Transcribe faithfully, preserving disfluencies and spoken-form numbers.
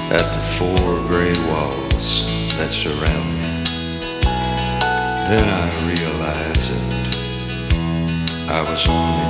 at the four gray walls that surround me. Then I realized that I was only